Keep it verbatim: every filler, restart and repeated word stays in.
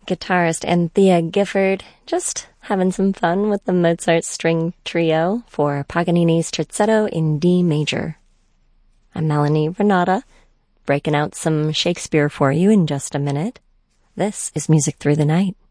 guitarist Anthea Gifford, just having some fun with the Mozart String Trio for Paganini's Terzetto in D major. I'm Melanie Renata, breaking out some Shakespeare for you in just a minute. This is Music Through the Night.